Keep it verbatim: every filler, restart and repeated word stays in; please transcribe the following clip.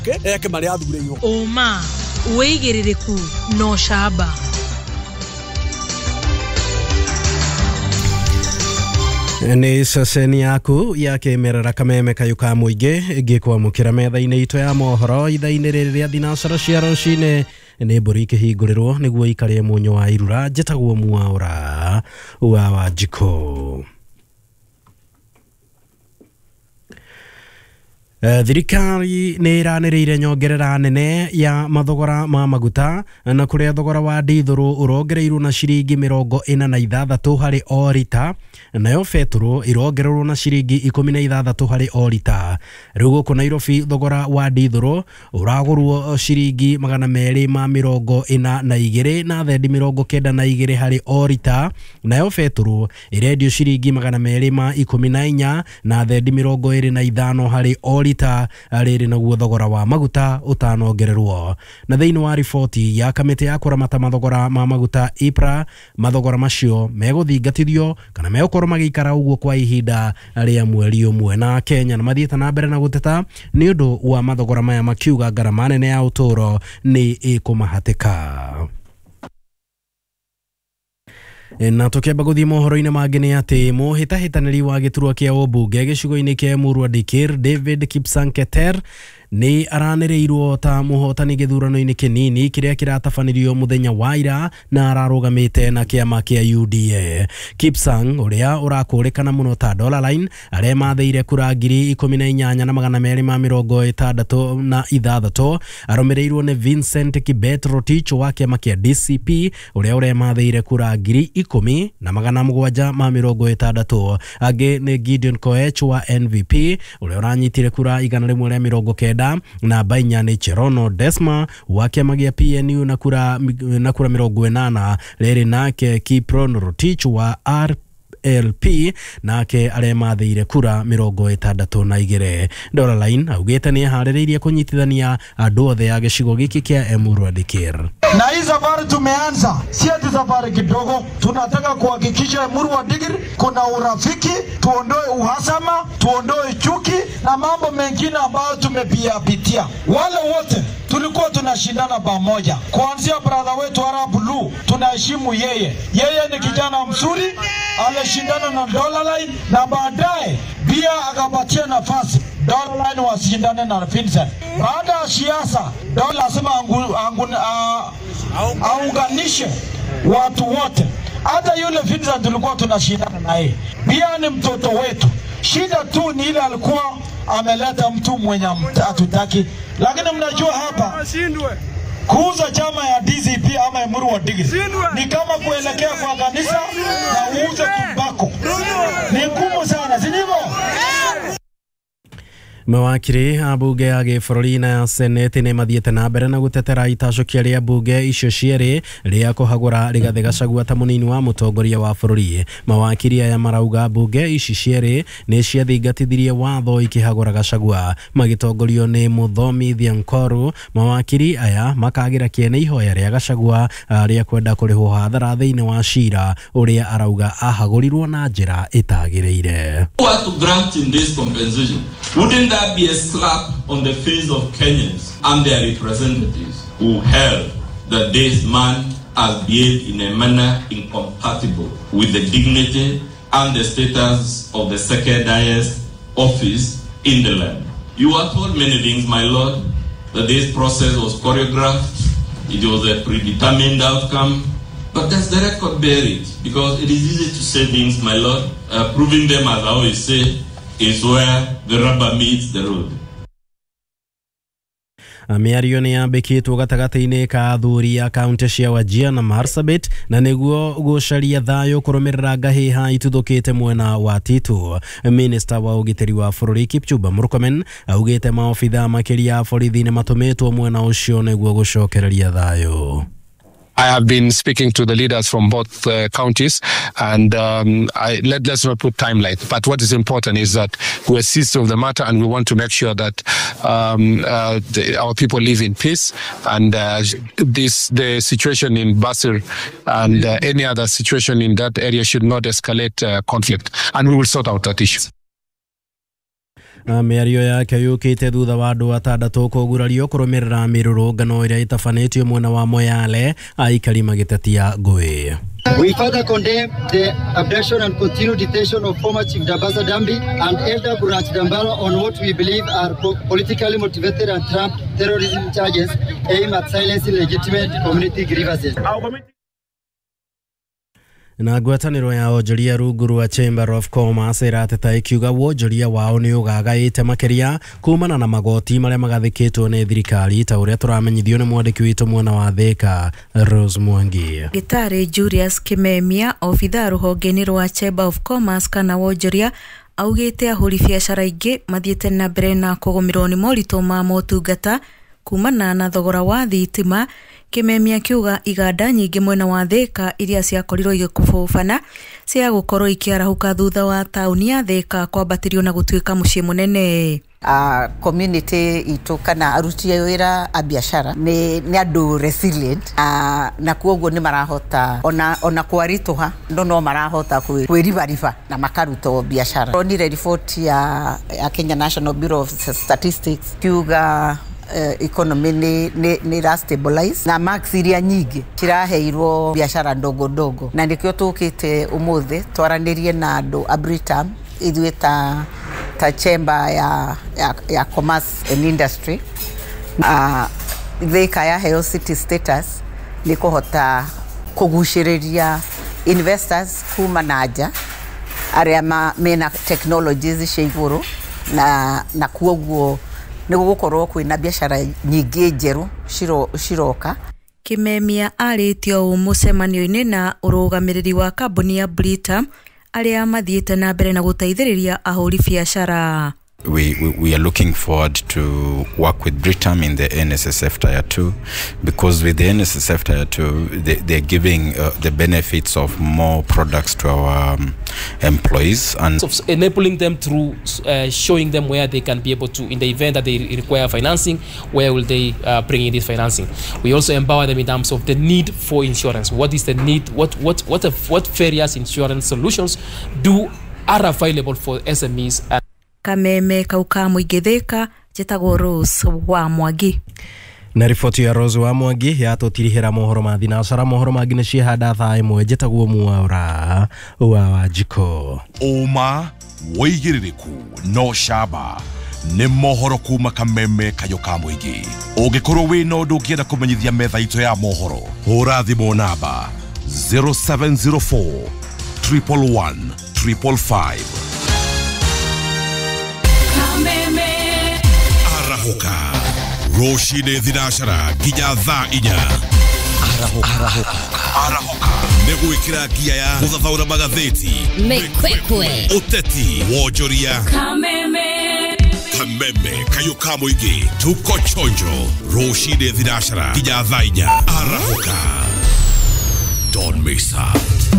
eke mari athureyo Oma weigiririku no shaba. Ni saseni yaku ya kemerera kameme kayuka muige gikwa mukira metha-ini itu ya mohoro itha-ini riri ria thinacara cia rucine ni mburi ikihingũrĩrwo niguo ikarie munyo wa irura njĩtagwo Mwaũra wa Wanjikũ. Uh, thirikari ni iranĩrĩire nyongerera nene ya mathogora ma maguta na kuria thogora wa dithũrũ urongereirwo na ciringi mirongo ina na ithathatũ hari o rita, nayo betũrũ irongererwo na ciringi ikũmi na ithathatũ hari o rita. Rĩu gũkũ Nairobi thogora wa dithũrũ uragũrwo ciringi magana merĩ ma mirongo ina na igĩrĩ na thendi mirongo kenda na igĩrĩ hari o rita, nayo betũrũ irendio ciringi magana merĩ ma ikũmi na inya na thendi mirongo ĩrĩ na ithano hari o rita. Rĩrĩ naguo thogora wa maguta utanongererwo. Na thĩinĩ wa riboti ya kamĩtĩ ya kũramata mathogora ma maguta I P R A, mathogora macio megũthingatithio kana megũkorwo magĩikara ũguo kwa ihinda rĩa mweri ũmwe. Na Kenya na mathiĩte na mbere na gũteta nĩ ũndũ wa mathogora maya makiuga ngarama nene ya ũtũũro nĩ ĩkũmahatĩka. Na tukiamba guthii mohoro-ini mangĩ nĩ atĩ mũhĩtahĩtanĩri wa gĩturwa kĩa ũmbunge gĩcigo-inĩ kĩa Emurua Dikir David Kipsang Keter ni aranĩrĩirwo ta mũhotani gĩthurano-inĩ kĩnini kĩrĩa kĩratabanĩrio mũthenya wa ira na ararũgamĩte na kĩama kĩa U D A. Kipsang ũrĩa ũrakũrĩkana mũno ta Dollar Line aremathĩire kura ngiri ikũmi na inyanya na magana merĩ ma mĩrongo ĩtandatũ na ithathatũ arũmĩrĩirwo nĩ Vincent Kibet Rotich wa kĩama kĩa D C P ũrĩa ũremathĩire kura ngiri ikũmi na magana mũgwanja ma mĩrongo ĩtandatũ. Angĩ nĩ Gideon Koech wa N V P ũrĩa ũranyitire kura igana rĩmwe rĩa mĩrongo kenda na Bainya ni Cherono Desma wa kĩama gĩa P N U na kura na kura mirongo ĩnana. Rĩrĩ nake Kipron Rotich wa R L P nake aremathĩire kura mirongo ĩtandatũ na igĩrĩ. Dollar Line augĩte nĩ eharĩrĩirie kũnyitithania andũ othe ya gĩcigo gĩkĩ kĩa Emurua Dikir. Na hii safari tumeanza, si ati safari kidogo. Tunataka kuhakikisha Emurua Dikir kuna urafiki, tuondoe uhasama, tuondoe chuki na mambo mengine ambayo tumepitia. Wale wote tulikuwa tunashindana pamoja. Kuanzia brother wetu Arab Blue, tunaheshimu yeye. Yeye ni kijana mzuri, alishindana na Dollar Line na baadaye pia akapatia nafasi Dollar Line wasindane na Vincent. Baada ya siasa, Dollar asema angu, angu, uh, aunganishe watu wote. Hata yule Vincent tulikuwa tunashindana naye. Pia ni mtoto wetu. Shida tu ni ile alikuwa ameleta mtu mwenye hatutaki. Lakini mnajua hapa kuuza chama ya D C P ama Emurua Dikir ni kama kuelekea kwa kanisa na uuze tumbako. Ni ngumu sana, si ndivyo? Mawakiri a bunge ya gĩbũrũri na seneti nĩ mathiĩte na mbere na gũtetera itacokia rĩa bunge icio cierĩ rĩa kũhagũra Rigathĩ Gachagua ta mũnini wa mũtongoria wa bũrũri. Mawakiri aya marauga bunge ici cierĩ nĩ ciathingatithirie watho ikĩhagũra Gachagua magĩtongorio nĩ Mũthomithia Nkoru. Mawakiri aya makagĩra kĩene ihoya rĩa Gachagua rĩa kwenda kũrĩhwo hathara thĩinĩ wa cira ũrĩa arauga ahagũrirwo na njĩra ĩtagĩrĩire. What to grant in this compensation? Wouldn't that be a slap on the face of Kenyans and their representatives who held that this man has behaved in a manner incompatible with the dignity and the status of the second highest office in the land? You are told many things, my lord, that this process was choreographed, it was a predetermined outcome, but does the record bear it? Because it is easy to say things, my lord, uh, proving them, as I always say, is where the rubber meets the road. Mĩario nĩ yambĩkĩtwo gatagatĩ-inĩ ka athuri a kaunti cia Wajir na Marsabit na nĩguo gũcaria thayũ kũrũmĩrĩra ngahĩha ituthũkĩte mwena wa Titu. Minister wa ũgitĩri wa bũrũri Kipchumba Murkomen augĩte maobitha makĩria a borithi nĩ matũmĩtwo mwena ũcio nĩguo gũcokereria thayũ. I have been speaking to the leaders from both uh, counties, and um, I, let, let's not put timeline. But what is important is that we're seized of the matter, and we want to make sure that um, uh, the, our people live in peace. And uh, this the situation in Basir and uh, any other situation in that area should not escalate uh, conflict, and we will sort out that issue. Mĩario yake yũkĩte thutha wa andũ atandatũ kũgurario kũrũmĩrĩra mĩrũrũngano ĩrĩa ĩtabanĩtio mwena wa Moyale, aikari magĩtetia ngũĩ. We further condemn the abduction and continued detention of former Chief Dabasa Dambi and Elder Burach Dambala on what we believe are po politically motivated and trumped terrorism charges aimed at silencing legitimate community grievances. Na ngwatanĩro ya onjoria rungu rwa Chamber of Commerce ĩrateta ikiuga wonjoria wao nĩ ũgagaĩte makĩria kumana na magoti marĩa magathĩkĩtwo nĩ thirikari, ta ũrĩa tũramenyithio nĩ mwandĩki witũ mwena wa Thika Rose Mwangi. Gĩtarĩ Julius Kimemia, obitha rũhonge-inĩ rwa Chamber of Commerce kana wonjoria, augĩte ahũri biacara aingĩ mathiĩte na mbere na kũgũmĩrwo nĩ moritũ ma motungata kumana na thogora wa thitima. Kimemia kiuga iganda nyingĩ mwena wa Thika iria ciakorirwo igĩkũbũbana cia gũkorwo ikiarahuka thutha wa tauni ya Thika kwambatĩrio na gũtuĩka mũciĩ mũnene. Uh, community itu kana aruti wĩra a biashara ni ni andu resilient uh, na kuoguo ni marahota ona ona kwarituha ndo no marahota kwiribariba na makaruta biashara. Onire report ya, ya Kenya National Bureau of Statistics kiuga Uh, economy ni ni, ni ra stabilize na max iria nyingi ciraheirwo biashara ndogo ndogo, na nikio tukite umuthi twaranirie na andu a Britam ithuĩ ta ta chamber ya ya, ya commerce and industry uh, Thika ya heo city status ni kuhota kugucĩrĩria investors kuma naja aria mena technologies cia iguru na na kuoguo ni gukorwo kwina biashara nyingi njeru shiro shiroka. Kimemia arĩtio mũcemanio-inĩ na ũrũgamĩrĩri wa kambuni ya Britam aria mathiĩte na mbere na gũteithĩrĩria ahũri biashara. We, we, we are looking forward to work with Britam in the N S S F Tier two, because with the N S S F Tier two, they, they're giving uh, the benefits of more products to our um, employees and of enabling them through uh, showing them where they can be able to, in the event that they require financing, where will they uh, bring in this financing. We also empower them in terms of the need for insurance. What is the need? What what what what various insurance solutions do are available for S M Es? And Kameme kauka mũingĩ Thika, njĩtagwo Rose wa Mwangi. Na riboti ya Rose wa Mwangi yatũtirihĩra mohoro ma thinacara. Mohoro mangĩ nĩ ciehanda thaa ĩmwe. Njĩtagwo Mwaura wa Wanjiko. Uma wĩigĩrĩrĩku no shaba nĩ mohoro kuma Kameme kayoka mũingĩ. Ũngĩkorwo wĩna ũndũ ũngĩenda kũmenyithia metha itũ ya mohoro, hũra thimũ namba zero seven zero four, one one one, five five five. Arahuka Roshide Thinacara nginya thaa inya. Arahuka Arahuka Negwĩkĩra ngia ya gũthathaũra magathĩti, Mĩkwekwe, ũteti, wonjoria. Kameme Kameme kayoka mũingĩ, tuko chonjo. Roshide Thinacara nginya thaa inya. Arahuka Don't miss out.